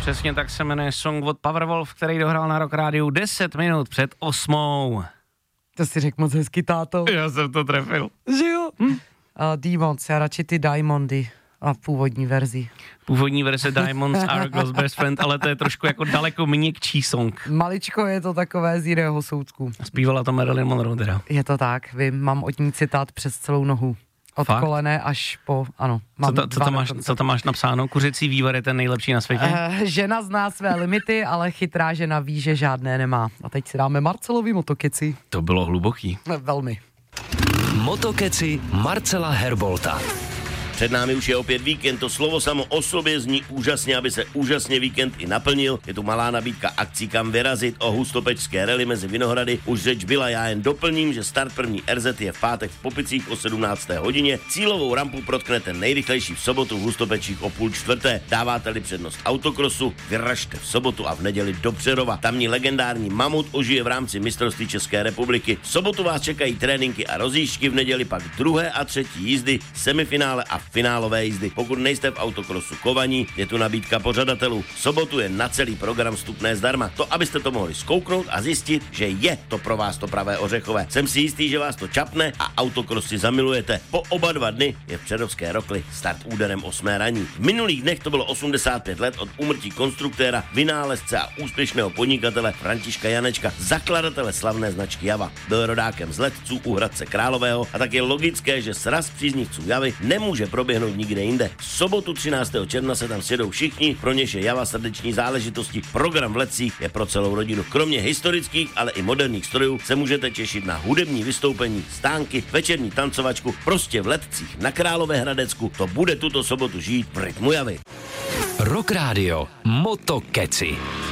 Přesně tak se jmenuje song od Powerwolf, který dohrál na Rock Rádiu 10 minut před 8. To si řekl moc hezky, táto. Já jsem to trefil. Že jo? Demons, já radši ty Diamondy a původní verzi. Původní verze Diamonds Are Girl's Best Friend, ale to je trošku jako daleko měkčí song. Maličko je to takové z jiného soudku. Zpívala to Marilyn Monroe teda. Je to tak, vím, mám od ní citát přes celou nohu. Od Fakt? kolene až po, ano. Co tam máš napsáno? Kuřecí vývar je ten nejlepší na světě? Žena zná své limity, ale chytrá žena ví, že žádné nemá. A teď si dáme Marcelovi Motokeci. To bylo hluboký. Velmi. Motokeci Marcela Herbolta. Před námi už je opět víkend, to slovo samo o sobě zní úžasně, aby se úžasně víkend i naplnil. Je tu malá nabídka akcí, kam vyrazit, o hustopečské rally mezi Vinohrady. Už řeč byla, já jen doplním, že start první RZ je v pátek v Popicích o 17. hodině. Cílovou rampu protknete nejrychlejší v sobotu v Hustopečích o 3:30. Dáváte-li přednost autokrosu, vyražte v sobotu a v neděli do Přerova. Tamní legendární Mamut ožije v rámci mistrovství České republiky. V sobotu vás čekají tréninky a rozjížďky, v neděli pak druhé a třetí jízdy, semifinále a finálové jízdy. Pokud nejste v autokrosu kovaní, je tu nabídka pořadatelů. V sobotu je na celý program vstupné zdarma. To, abyste to mohli zkouknout a zjistit, že je to pro vás to pravé ořechové. Jsem si jistý, že vás to čapne a autokros si zamilujete. Po oba 2 dny je v Přerovské Rokli start úderem 8 raní. V minulých dnech to bylo 85 let od úmrtí konstruktéra, vynálezce a úspěšného podnikatele Františka Janečka, zakladatele slavné značky Java. Byl rodákem z Letců u Hradce Králového a tak je logické, že sraz příznivců Javy nemůže proběhnout nikde jinde. V sobotu 13. června se tam sjedou všichni, pro něž je Java srdeční záležitosti. Program v Letcích je pro celou rodinu. Kromě historických, ale i moderních strojů se můžete těšit na hudební vystoupení, stánky, večerní tancovačku, prostě v Letcích na Královéhradecku. To bude tuto sobotu žít v rytmu Javy. Rock Radio Motokeci.